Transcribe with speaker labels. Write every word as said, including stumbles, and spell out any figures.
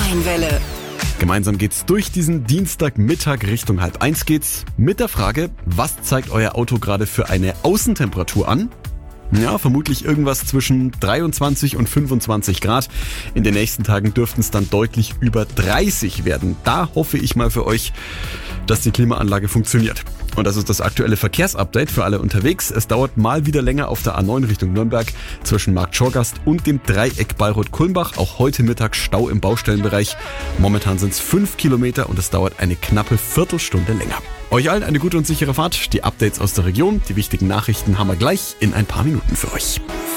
Speaker 1: Rheinwelle.
Speaker 2: Gemeinsam geht's durch diesen Dienstagmittag, Richtung halb eins geht's mit der Frage, was zeigt euer Auto gerade für eine Außentemperatur an? Ja, vermutlich irgendwas zwischen dreiundzwanzig und fünfundzwanzig Grad. In den nächsten Tagen dürften es dann deutlich über dreißig werden. Da hoffe ich mal für euch, dass die Klimaanlage funktioniert. Und das ist das aktuelle Verkehrsupdate für alle unterwegs. Es dauert mal wieder länger auf der A neun Richtung Nürnberg zwischen Markt Schorgast und dem Dreieck Bayreuth-Kulmbach. Auch heute Mittag Stau im Baustellenbereich. Momentan sind es fünf Kilometer und es dauert eine knappe Viertelstunde länger. Euch allen eine gute und sichere Fahrt. Die Updates aus der Region, die wichtigen Nachrichten haben wir gleich in ein paar Minuten für euch.